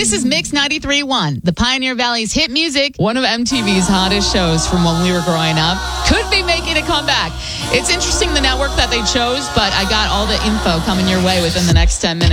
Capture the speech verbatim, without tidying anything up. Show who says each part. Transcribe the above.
Speaker 1: This is Mix ninety-three point one, the Pioneer Valley's hit music, one of M T V's hottest shows from when we were growing up. Could be making a comeback. It's interesting the network that they chose, but I got all the info coming your way within the next ten minutes.